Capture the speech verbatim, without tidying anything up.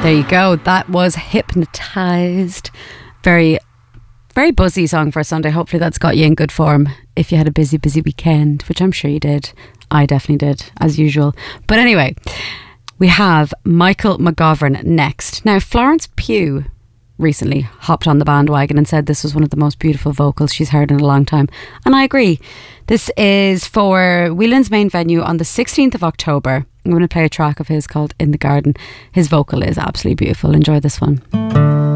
There you go. That was Hypnotised. Very, very buzzy song for a Sunday. Hopefully that's got you in good form if you had a busy, busy weekend, which I'm sure you did. I definitely did, as usual. But anyway, we have Michael McGovern next. Now, Florence Pugh recently hopped on the bandwagon and said this was one of the most beautiful vocals she's heard in a long time. And I agree. This is for Whelan's main venue on the sixteenth of October. I'm going to play a track of his called In the Garden. His vocal is absolutely beautiful. Enjoy this one.